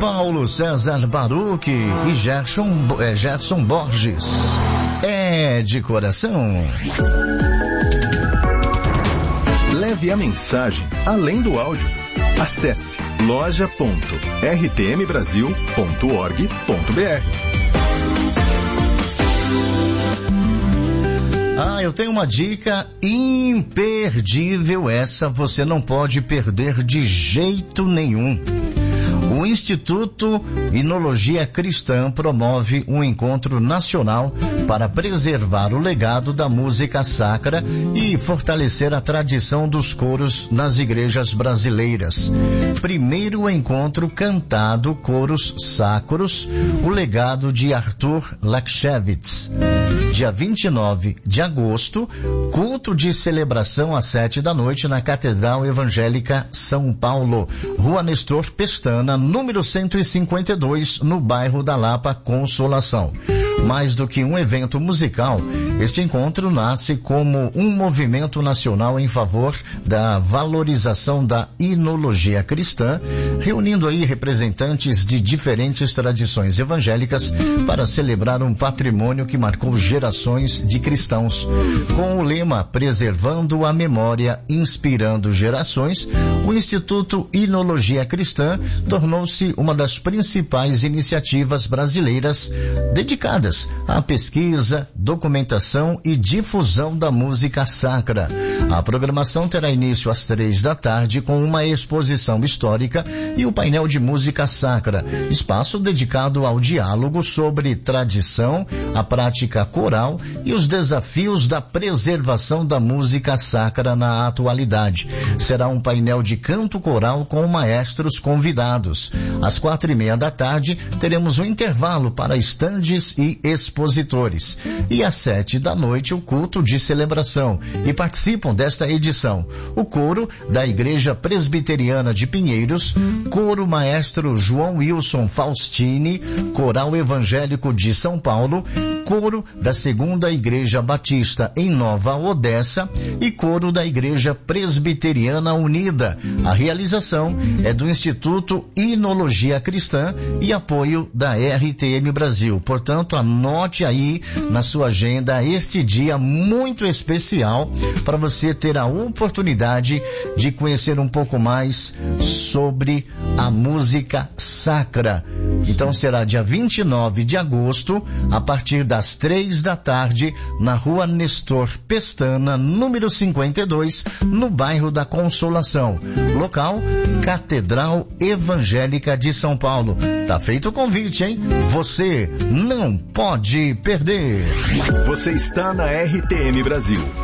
Paulo César Baruch e Gerson Borges. É de coração. Leve a mensagem além do áudio. Acesse loja.rtmbrasil.org.br. Eu tenho uma dica imperdível, essa você não pode perder de jeito nenhum. O Instituto Inologia Cristã promove um encontro nacional para preservar o legado da música sacra e fortalecer a tradição dos coros nas igrejas brasileiras. Primeiro encontro cantado Coros Sacros, o legado de Arthur Lakshevitz. Dia 29 de agosto, culto de celebração às 7h na Catedral Evangélica São Paulo, Rua Nestor Pestana, número 152, no bairro da Lapa, Consolação. Mais do que um evento musical, este encontro nasce como um movimento nacional em favor da valorização da inologia cristã, reunindo aí representantes de diferentes tradições evangélicas para celebrar um patrimônio que marcou gerações de cristãos. Com o lema Preservando a Memória, Inspirando Gerações, o Instituto Inologia Cristã tornou-se uma das principais iniciativas brasileiras dedicadas à pesquisa, documentação e difusão da música sacra. A programação terá início às 15h com uma exposição histórica e o painel de música sacra, espaço dedicado ao diálogo sobre tradição, a prática coral e os desafios da preservação da música sacra na atualidade. Será um painel de canto coral com maestros convidados. Às 16h30 teremos um intervalo para estandes e expositores. E às 19h o culto de celebração. E participam desta edição o coro da Igreja Presbiteriana de Pinheiros, coro maestro João Wilson Faustini, coral evangélico de São Paulo, coro da 2ª Igreja Batista em Nova Odessa e coro da Igreja Presbiteriana Unida. A realização é do Instituto Inologia Cristã e apoio da RTM Brasil. Portanto, anote aí na sua agenda este dia muito especial para você ter a oportunidade de conhecer um pouco mais sobre a música sacra. Então será dia 29 de agosto, a partir das 15h, na Rua Nestor Pestana, número 52, no bairro da Consolação. Local, Catedral Evangélica de São Paulo. Tá feito o convite, hein? Você não pode perder. Você está na RTM Brasil.